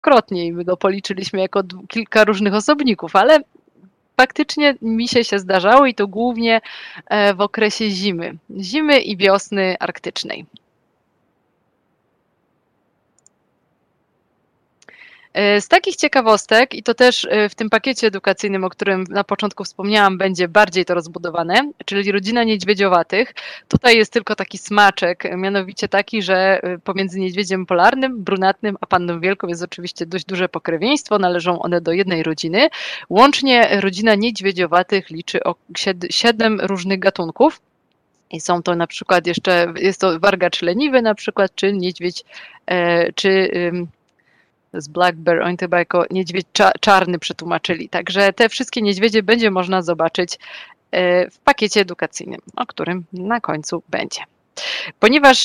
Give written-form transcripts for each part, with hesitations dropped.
kilkukrotnie i my go policzyliśmy jako kilka różnych osobników, ale faktycznie misie się zdarzały i to głównie w okresie zimy i wiosny arktycznej. Z takich ciekawostek, i to też w tym pakiecie edukacyjnym, o którym na początku wspomniałam, będzie bardziej to rozbudowane, czyli rodzina niedźwiedziowatych. Tutaj jest tylko taki smaczek, mianowicie taki, że pomiędzy niedźwiedziem polarnym, brunatnym, a panną wielką jest oczywiście dość duże pokrewieństwo, należą one do jednej rodziny. Łącznie rodzina niedźwiedziowatych liczy 7 różnych gatunków. I są to na przykład jeszcze, jest to wargacz leniwy na przykład, czy niedźwiedź, czy z black bear, oni to chyba jako niedźwiedź czarny przetłumaczyli. Także te wszystkie niedźwiedzie będzie można zobaczyć w pakiecie edukacyjnym, o którym na końcu będzie. Ponieważ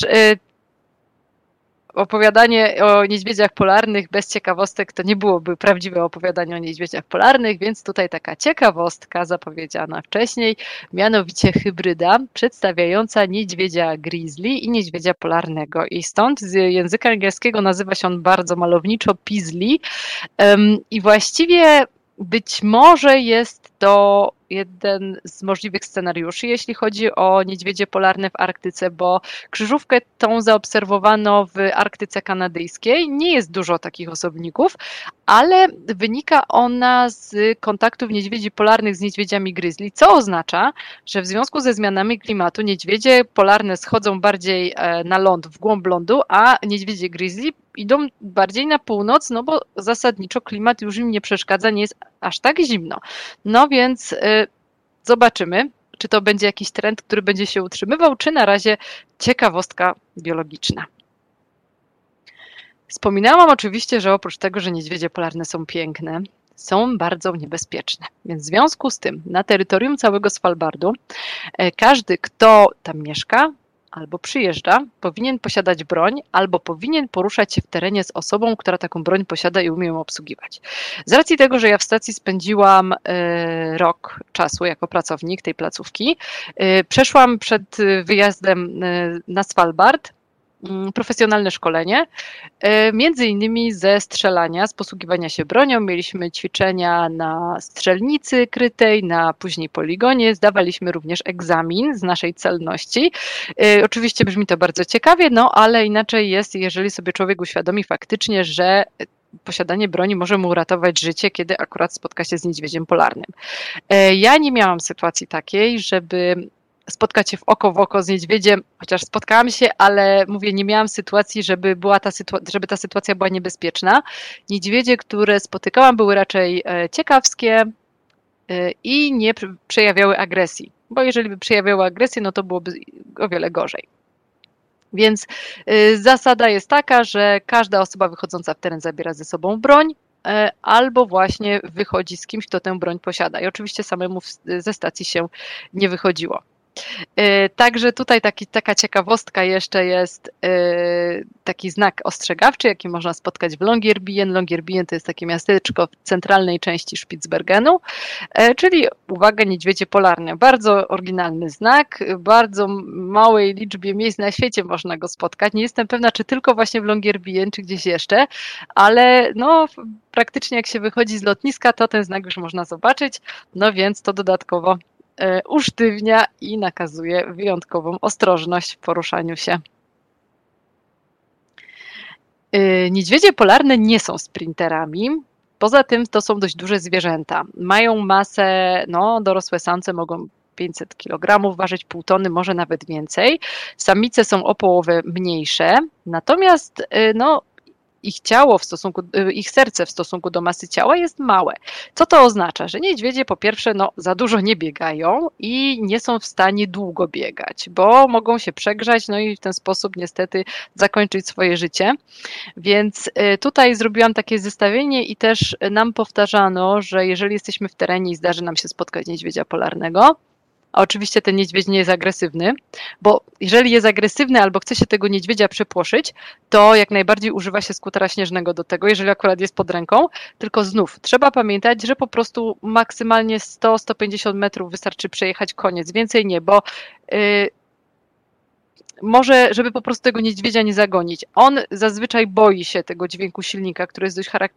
opowiadanie o niedźwiedziach polarnych bez ciekawostek to nie byłoby prawdziwe opowiadanie o niedźwiedziach polarnych, więc tutaj taka ciekawostka zapowiedziana wcześniej, mianowicie hybryda przedstawiająca niedźwiedzia grizzly i niedźwiedzia polarnego. I stąd z języka angielskiego nazywa się on bardzo malowniczo Pizzly. I właściwie być może jest to jeden z możliwych scenariuszy, jeśli chodzi o niedźwiedzie polarne w Arktyce, bo krzyżówkę tą zaobserwowano w Arktyce kanadyjskiej. Nie jest dużo takich osobników, ale wynika ona z kontaktów niedźwiedzi polarnych z niedźwiedziami grizzly, co oznacza, że w związku ze zmianami klimatu niedźwiedzie polarne schodzą bardziej na ląd, w głąb lądu, a niedźwiedzie grizzly idą bardziej na północ, no bo zasadniczo klimat już im nie przeszkadza, nie jest aż tak zimno. No więc zobaczymy, czy to będzie jakiś trend, który będzie się utrzymywał, czy na razie ciekawostka biologiczna. Wspominałam oczywiście, że oprócz tego, że niedźwiedzie polarne są piękne, są bardzo niebezpieczne. Więc w związku z tym na terytorium całego Svalbardu każdy, kto tam mieszka albo przyjeżdża, powinien posiadać broń albo powinien poruszać się w terenie z osobą, która taką broń posiada i umie ją obsługiwać. Z racji tego, że ja w stacji spędziłam rok czasu jako pracownik tej placówki, przeszłam przed wyjazdem na Svalbard profesjonalne szkolenie, między innymi ze strzelania, z posługiwania się bronią. Mieliśmy ćwiczenia na strzelnicy krytej, na później poligonie. Zdawaliśmy również egzamin z naszej celności. Oczywiście brzmi to bardzo ciekawie, no ale inaczej jest, jeżeli sobie człowiek uświadomi faktycznie, że posiadanie broni może mu uratować życie, kiedy akurat spotka się z niedźwiedziem polarnym. Ja nie miałam sytuacji takiej, żeby spotkać się w oko z niedźwiedziem, chociaż spotkałam się, ale mówię, nie miałam sytuacji, żeby ta sytuacja była niebezpieczna. Niedźwiedzie, które spotykałam, były raczej ciekawskie i nie przejawiały agresji, bo jeżeli by przejawiały agresję, no to byłoby o wiele gorzej. Więc zasada jest taka, że każda osoba wychodząca w teren zabiera ze sobą broń, albo właśnie wychodzi z kimś, kto tę broń posiada. I oczywiście samemu ze stacji się nie wychodziło. Także tutaj taka ciekawostka jeszcze jest taki znak ostrzegawczy, jaki można spotkać w Longyearbyen. Longyearbyen to jest takie miasteczko w centralnej części Spitsbergenu, czyli uwaga, niedźwiedzie polarne. Bardzo oryginalny znak, bardzo małej liczbie miejsc na świecie można go spotkać. Nie jestem pewna, czy tylko właśnie w Longyearbyen, czy gdzieś jeszcze, ale no praktycznie jak się wychodzi z lotniska, to ten znak już można zobaczyć, no więc to dodatkowo usztywnia i nakazuje wyjątkową ostrożność w poruszaniu się. Niedźwiedzie polarne nie są sprinterami. Poza tym to są dość duże zwierzęta. Mają masę, no dorosłe samce mogą 500 kg ważyć, pół tony, może nawet więcej. Samice są o połowę mniejsze, natomiast no ich serce w stosunku do masy ciała jest małe. Co to oznacza? Że niedźwiedzie po pierwsze za dużo nie biegają i nie są w stanie długo biegać, bo mogą się przegrzać, no i w ten sposób niestety zakończyć swoje życie. Więc tutaj zrobiłam takie zestawienie i też nam powtarzano, że jeżeli jesteśmy w terenie i zdarzy nam się spotkać niedźwiedzia polarnego, a oczywiście ten niedźwiedź nie jest agresywny, bo jeżeli jest agresywny albo chce się tego niedźwiedzia przepłoszyć, to jak najbardziej używa się skutera śnieżnego do tego, jeżeli akurat jest pod ręką, tylko znów trzeba pamiętać, że po prostu maksymalnie 100-150 metrów wystarczy przejechać, koniec, więcej nie, bo może, żeby po prostu tego niedźwiedzia nie zagonić. On zazwyczaj boi się tego dźwięku silnika, który jest dość charakterystyczny